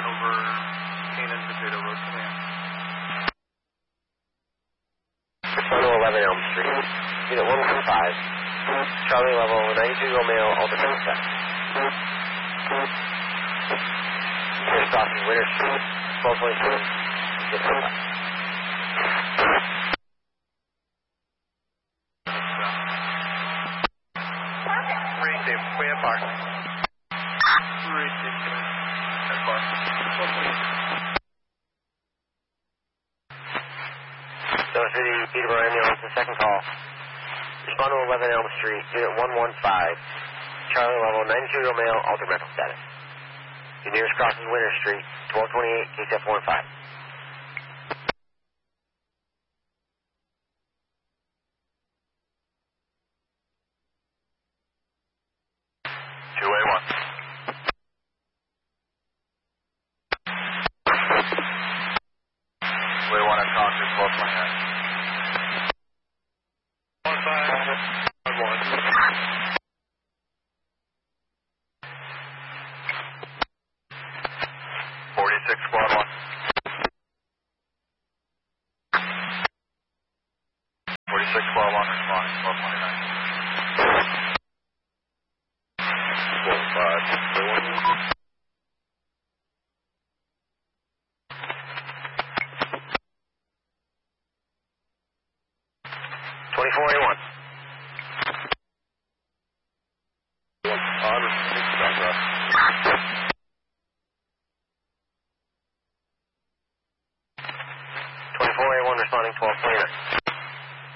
over Canaan Potato Road. Command. Respond to 11 Elm Street. Unit 115. Charlie level 92 Romeo, alternate set. Nearest crossing Winter Street, 1222. Get somebody. Ridiculous. Way up far. Ridiculous. That's far. Dome City, Peterborough ambulance, the second call. Respond to 11 Elm Street, unit 115. Charlie level 92 Romeo, altered mental status. Your nearest crossing Winter Street, 1228, KSF 15. 2A1. We want to talk to 1229. 46 squad 1. 46 squad 1 responding 1229. 15. 24A1. Responding 1229.